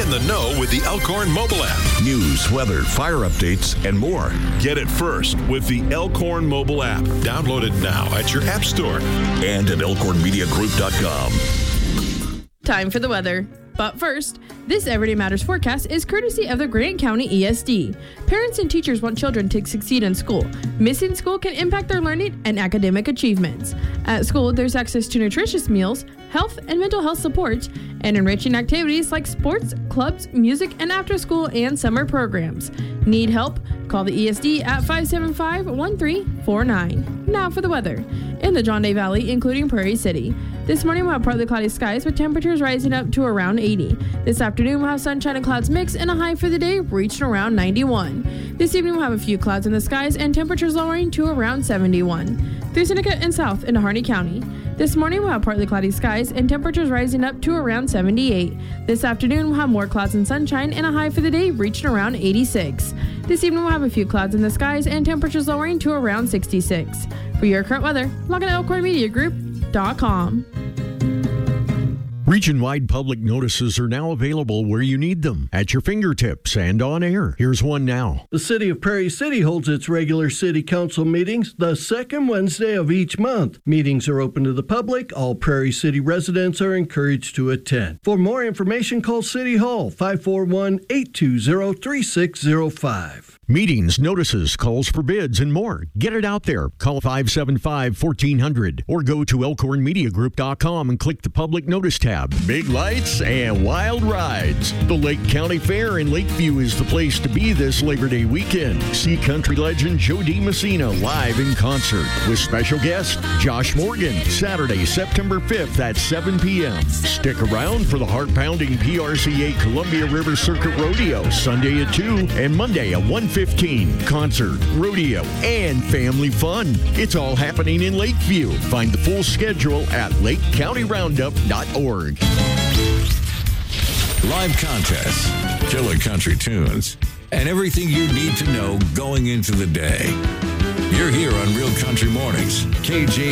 in the know with the Elkhorn mobile app. News, weather, fire updates, and more. Get it first with the Elkhorn mobile app. Download it now at your app store and at elkhornmediagroup.com. Time for the weather. But first, this Everyday Matters forecast is courtesy of the Grant County ESD. Parents and teachers want children to succeed in school. Missing school can impact their learning and academic achievements. At school, there's access to nutritious meals, health and mental health support, and enriching activities like sports, clubs, music, and after-school and summer programs. Need help? Call the ESD at 575-1349. Now for the weather. In the John Day Valley, including Prairie City. This morning we'll have partly cloudy skies with temperatures rising up to around 80. This afternoon we'll have sunshine and clouds mix and a high for the day reaching around 91. This evening we'll have a few clouds in the skies and temperatures lowering to around 71. Through Seneca and south into Harney County. This morning we'll have partly cloudy skies and temperatures rising up to around 78. This afternoon we'll have more clouds and sunshine and a high for the day reaching around 86. This evening we'll have a few clouds in the skies and temperatures lowering to around 66. For your current weather, log on to elkhornmediagroup.com. Region-wide public notices are now available where you need them, at your fingertips and on air. Here's one now. The City of Prairie City holds its regular City Council meetings the second Wednesday of each month. Meetings are open to the public. All Prairie City residents are encouraged to attend. For more information, call City Hall 541-820-3605. Meetings, notices, calls for bids, and more. Get it out there. Call 575-1400 or go to elkhornmediagroup.com and click the public notice tab. Big lights and wild rides. The Lake County Fair in Lakeview is the place to be this Labor Day weekend. See country legend Joe D. Messina live in concert with special guest Josh Morgan, Saturday, September 5th at 7 p.m. Stick around for the heart-pounding PRCA Columbia River Circuit Rodeo Sunday at 2 and Monday at 1:15. Concert, rodeo, and family fun. It's all happening in Lakeview. Find the full schedule at lakecountyroundup.org. Live contests, killer country tunes, and everything you need to know going into the day. You're here on Real Country Mornings, KJ.